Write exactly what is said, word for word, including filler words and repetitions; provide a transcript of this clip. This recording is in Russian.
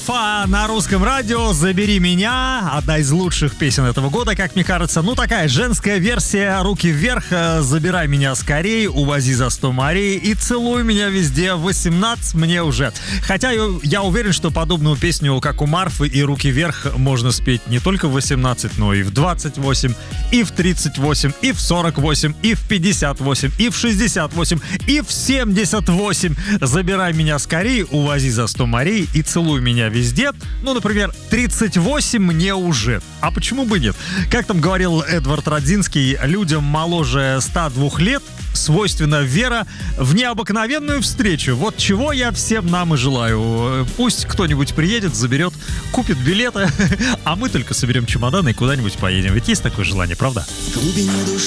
Фа на русском радио «Забери меня». Одна из лучших песен этого года, как мне кажется. Ну, такая женская версия «Руки вверх», «Забирай меня скорей», «Увози за сто морей» и «Целуй меня везде». восемнадцать мне уже. Хотя я уверен, что подобную песню, как у Марфы и «Руки вверх», можно спеть не только в восемнадцать, но и в двадцать восемь, и в тридцать восемь, и в сорок восемь, и в пятьдесят восемь, и в шестьдесят восемь, и в семьдесят восемь. «Забирай меня скорей», «Увози за сто морей» и «Целуй меня везде». Ну, например, тридцать восемь мне уже. А почему бы нет? Как там говорил Эдвард Радзинский, людям моложе ста двух лет свойственна вера в необыкновенную встречу. Вот чего я всем нам и желаю. Пусть кто-нибудь приедет, заберет, купит билеты, а мы только соберем чемоданы и куда-нибудь поедем. Ведь есть такое желание, правда?